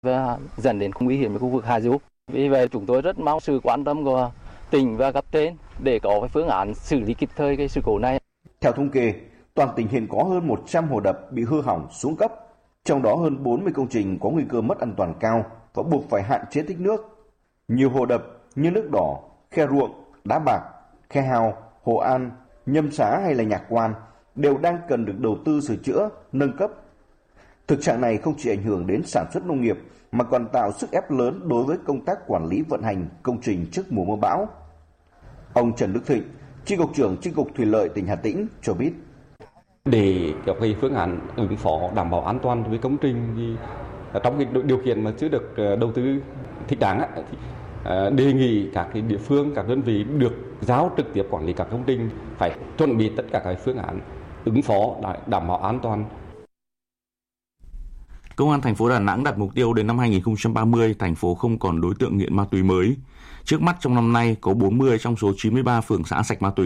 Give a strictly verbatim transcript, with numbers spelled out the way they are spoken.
và dẫn đến không nguy hiểm cho khu vực hạ du. Vì vậy chúng tôi rất mong sự quan tâm của tỉnh và cấp trên để có cái phương án xử lý kịp thời cái sự cố này. Theo thống kê, toàn tỉnh hiện có hơn một trăm hồ đập bị hư hỏng xuống cấp, trong đó hơn bốn mươi công trình có nguy cơ mất an toàn cao và buộc phải hạn chế tích nước. Nhiều hồ đập như Nước Đỏ, Khe Ruộng, Đá Bạc, Khe Hào, Hồ An, Nhâm Xá hay là Nhạc Quan đều đang cần được đầu tư sửa chữa, nâng cấp. Thực trạng này không chỉ ảnh hưởng đến sản xuất nông nghiệp mà còn tạo sức ép lớn đối với công tác quản lý vận hành công trình trước mùa mưa bão. Ông Trần Đức Thịnh, Chi cục trưởng Chi cục Thủy lợi tỉnh Hà Tĩnh cho biết. Để có cái phương án ứng phó đảm bảo an toàn với công trình thì trong cái điều kiện mà chưa được đầu tư thích đáng thì đề nghị các cái địa phương, các đơn vị được giao trực tiếp quản lý các công trình phải chuẩn bị tất cả các phương án ứng phó đảm bảo an toàn. Công an thành phố Đà Nẵng đặt mục tiêu đến năm hai không ba mươi, thành phố không còn đối tượng nghiện ma túy mới. Trước mắt trong năm nay có bốn mươi trong số chín mươi ba phường xã sạch ma túy.